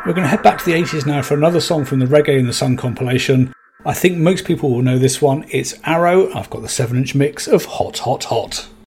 We're going to head back to the 80s now for another song from the Reggae in the Sun compilation. I think most people will know this one. It's Arrow. I've got the 7-inch mix of Hot, Hot, Hot.